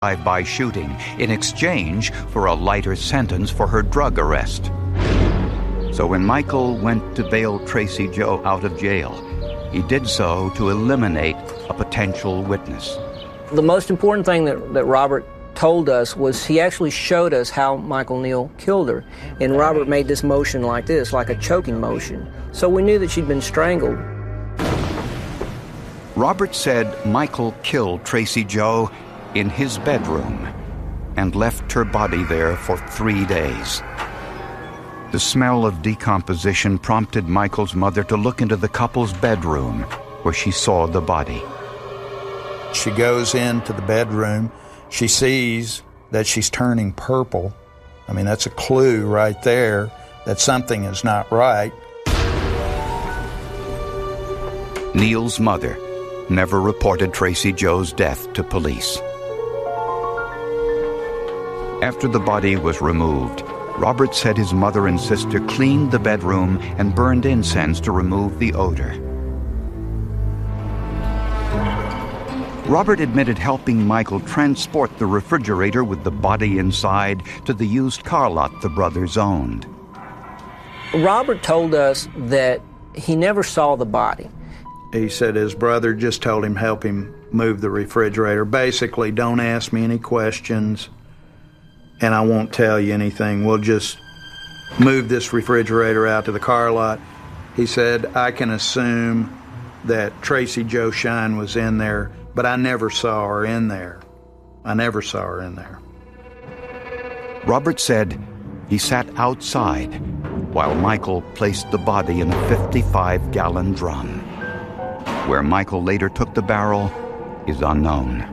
drive-by shooting in exchange for a lighter sentence for her drug arrest. So when Michael went to bail Tracy Jo out of jail, he did so to eliminate a potential witness. The most important thing that Robert told us was he actually showed us how Michael Neal killed her. And Robert made this motion like this, like a choking motion. So we knew that she'd been strangled. Robert said Michael killed Tracy Jo in his bedroom and left her body there for 3 days. The smell of decomposition prompted Michael's mother to look into the couple's bedroom, where she saw the body. She goes into the bedroom. She sees that she's turning purple. I mean, that's a clue right there that something is not right. Neal's mother never reported Tracy Jo's death to police. After the body was removed, Robert said his mother and sister cleaned the bedroom and burned incense to remove the odor. Robert admitted helping Michael transport the refrigerator with the body inside to the used car lot the brothers owned. Robert told us that he never saw the body. He said his brother just told him help him move the refrigerator. Basically, don't ask me any questions, and I won't tell you anything. We'll just move this refrigerator out to the car lot. He said, I can assume that Tracy Jo Shine was in there, but I never saw her in there. I never saw her in there. Robert said he sat outside while Michael placed the body in a 55-gallon drum. Where Michael later took the barrel is unknown.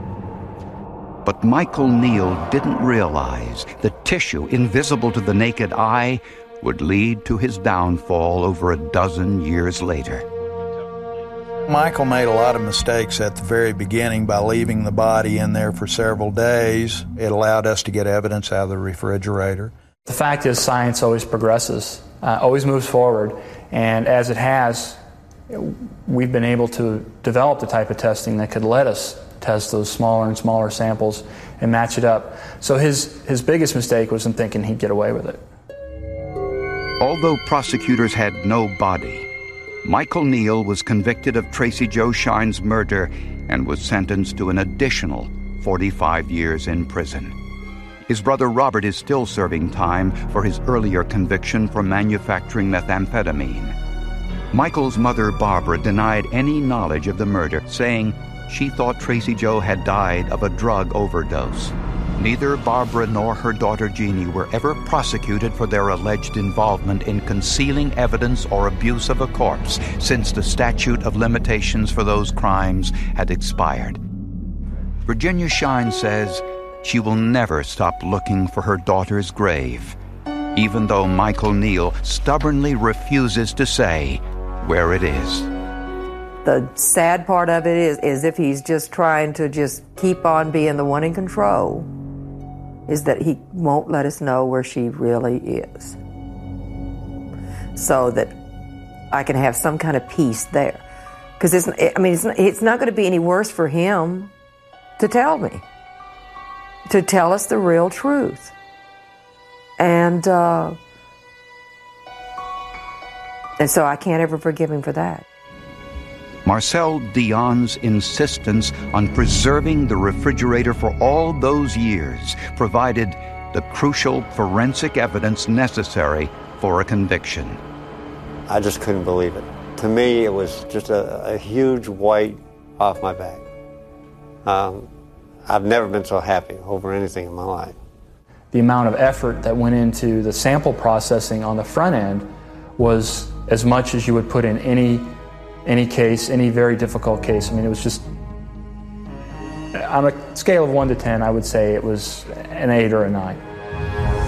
But Michael Neal didn't realize the tissue, invisible to the naked eye, would lead to his downfall over a dozen years later. Michael made a lot of mistakes at the very beginning by leaving the body in there for several days. It allowed us to get evidence out of the refrigerator. The fact is, science always progresses, always moves forward, and as it has, we've been able to develop the type of testing that could let us test those smaller and smaller samples and match it up. So his biggest mistake was in thinking he'd get away with it. Although prosecutors had no body, Michael Neal was convicted of Tracy Jo Shine's murder and was sentenced to an additional 45 years in prison. His brother Robert is still serving time for his earlier conviction for manufacturing methamphetamine. Michael's mother, Barbara, denied any knowledge of the murder, saying she thought Tracy Jo had died of a drug overdose. Neither Barbara nor her daughter Jeannie were ever prosecuted for their alleged involvement in concealing evidence or abuse of a corpse since the statute of limitations for those crimes had expired. Virginia Shine says she will never stop looking for her daughter's grave, even though Michael Neal stubbornly refuses to say where it is. The sad part of it is as if he's just trying to just keep on being the one in control, is that he won't let us know where she really is, so that I can have some kind of peace there. Because it's not going to be any worse for him to tell me, to tell us the real truth. And so I can't ever forgive him for that. Marcel Dion's insistence on preserving the refrigerator for all those years provided the crucial forensic evidence necessary for a conviction. I just couldn't believe it. To me, it was just a huge weight off my back. I've never been so happy over anything in my life. The amount of effort that went into the sample processing on the front end was as much as you would put in any case, any very difficult case. I mean, it was just, on a scale of 1 to 10, I would say it was an 8 or a 9.